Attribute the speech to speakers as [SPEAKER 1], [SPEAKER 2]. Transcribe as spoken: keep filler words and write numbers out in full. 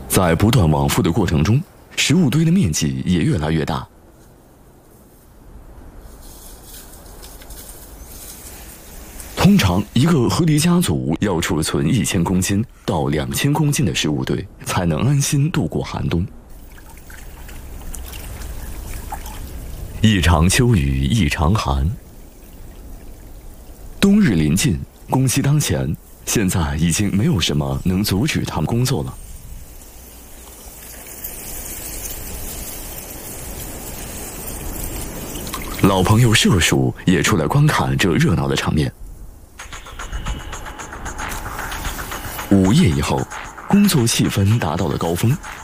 [SPEAKER 1] 在不断往复的过程中，食物堆的面积也越来越大。通常，一个河狸家族要储存一千公斤到两千公斤的食物堆，才能安心度过寒冬。一场秋雨一场寒，冬日临近，工期当前，现在已经没有什么能阻止他们工作了。老朋友社鼠也出来观看这热闹的场面。午夜以后，工作气氛达到了高峰。